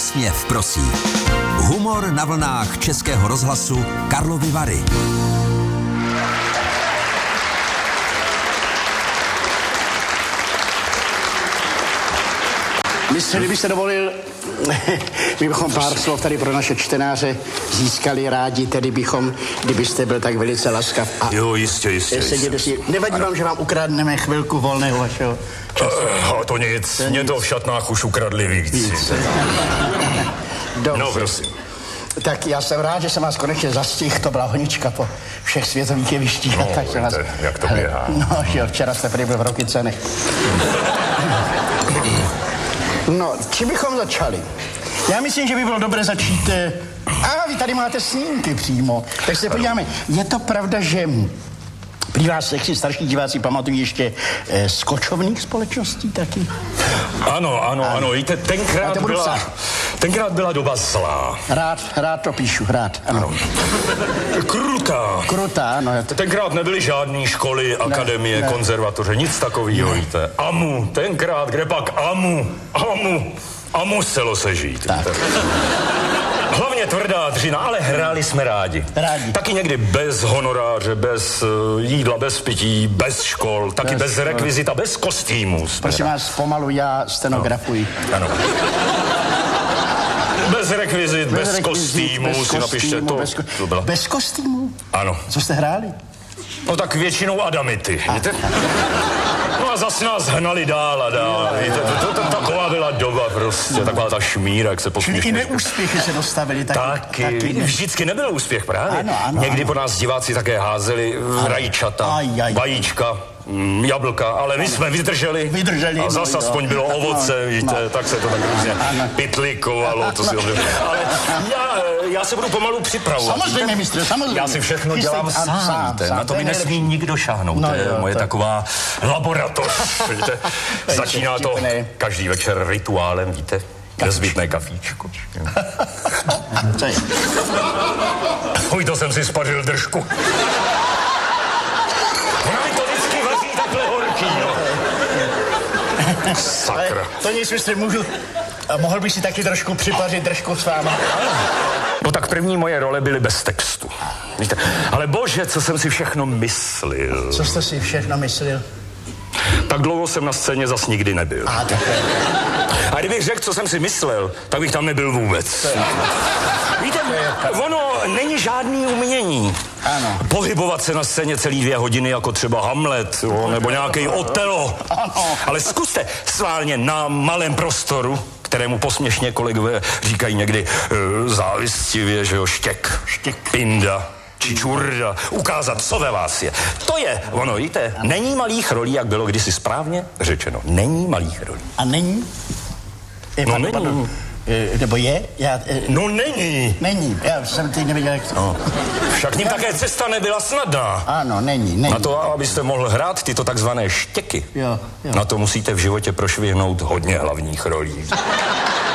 Úsměv prosí. Humor na vlnách Českého rozhlasu Karlovy Vary. Kdybyste dovolil, my bychom pár slov tady pro naše čtenáře získali rádi, tedy bychom, kdybyste byl tak velice laskav. A jo, jistě. Si, nevadí vám, že vám ukradneme chvilku volného vašeho času? To nic, mě to v šatnách už ukradli víc. No, prosím. Tak já jsem rád, že jsem vás konečně zastihl, to byla honička po všech světových jevištích. No, tak vás... jak to běhá. No, jo, včera jste prý byl v Rokycanech. No, čím bychom začali? Já myslím, že by bylo dobré začít... vy tady máte snímky přímo. Tak se podíváme. Je to pravda, že prý vás si starší diváci pamatují ještě z kočovných společností taky? Ano. Víte, tenkrát byla doba zlá. Rád to píšu, ano. Krutá, ano. Tenkrát nebyly žádný školy, akademie, konzervatoře, nic takového, víte. Tenkrát, kde pak a muselo se žít. Hlavně tvrdá dřina, ale hráli jsme rádi. Taky někdy bez honoráře, bez jídla, bez pití, bez škol, taky bez rekvizita, bez kostýmů. Prosím vás, pomalu já stenografuji. Ano. Bez rekvizit, bez kostýmů, si napište to. Bez kostýmů? Ano. Co jste hráli? No tak většinou adamity, víte? No a zas nás hnali dál a dál, víte? Taková byla doba prostě, taková ta šmíra, jak se posměšně... Čili i neúspěchy se dostavili taky. Vždycky nebyl úspěch právě. Ano. Někdy po nás diváci také házeli rajčata, vajíčka, jablka, ale my jsme vydrželi a zas aspoň bylo ovoce, víte, tak se to tak různě pitlikovalo, to si ale já se budu pomalu připravovat. Samozřejmě, mistře, samozřejmě. Já si všechno dělám sám. Na to mi nesmí nikdo šáhnout, to je moje taková laboratoř, víte. Začíná to každý večer rituálem, víte, nezbytné kafíčko. Co je? To jsem si spařil držku. Sakra. To nic, mistře, mohl bych si taky trošku připařit držku s váma. No tak první moje role byly bez textu. Víte? Ale bože, co jsem si všechno myslil. Co jste si všechno myslil? Tak dlouho jsem na scéně zas nikdy nebyl. A kdybych řekl, co jsem si myslel, tak bych tam nebyl vůbec. Víte, ono není žádný umění. Ano. Pohybovat se na scéně celý 2 hodiny, jako třeba Hamlet, nebo nějaký Otelo. Ale zkuste sválně na malém prostoru, kterému posměšně kolegové říkají někdy závistivě, že jo, štěk, pinda, čičurda, ukázat, co ve vás je. To je, ono, víte, není malých rolí, jak bylo kdysi správně řečeno. Není malých rolí. A není? Není. Nebo je? No není. Není, já jsem teď nevěděl, jak to... No. Však ním také cesta nebyla snadná. Ano, není. Na to, abyste mohl hrát tyto takzvané štěky, jo. Na to musíte v životě prošvihnout hodně hlavních rolí.